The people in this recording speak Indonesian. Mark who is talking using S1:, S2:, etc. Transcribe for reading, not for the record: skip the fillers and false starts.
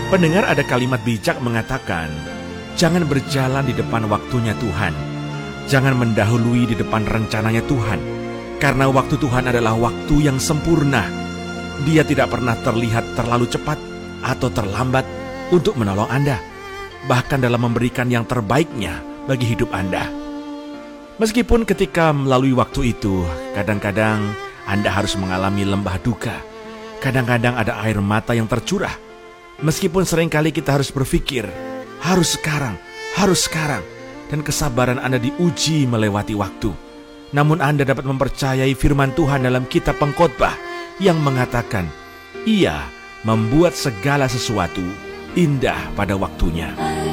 S1: Pendengar, ada kalimat bijak mengatakan, jangan berjalan di depan waktunya Tuhan. Jangan mendahului di depan rencananya Tuhan. Karena waktu Tuhan adalah waktu yang sempurna. Dia tidak pernah terlihat terlalu cepat atau terlambat untuk menolong Anda, bahkan dalam memberikan yang terbaiknya bagi hidup Anda. Meskipun ketika melalui waktu itu, kadang-kadang Anda harus mengalami lembah duka. Kadang-kadang ada air mata yang tercurah. Meskipun seringkali kita harus berpikir, harus sekarang, dan kesabaran Anda diuji melewati waktu. Namun Anda dapat mempercayai firman Tuhan dalam kitab Pengkhotbah yang mengatakan, Ia membuat segala sesuatu indah pada waktunya.